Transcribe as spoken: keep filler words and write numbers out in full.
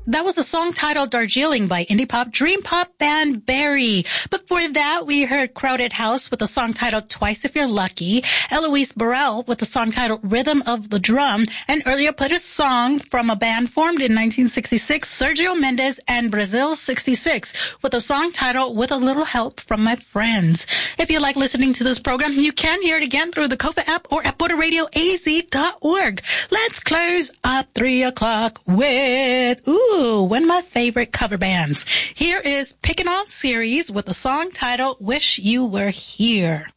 That was a song titled Darjeeling by indie pop dream pop band Barry. Before that, we heard Crowded House with a song titled Twice If You're Lucky, Eloise Burrell with a song titled Rhythm of the Drum, and earlier played a song from a band formed in nineteen sixty-six, Sergio Mendes and Brazil sixty-six, with a song titled With a Little Help from My Friends. If you like listening to this program, you can hear it again through the Kofa app or at border radio a z dot org. Let's close up three o'clock with, ooh, one of my favorite cover bands. Here is Pickin' On Series with a song titled Wish You Were Here.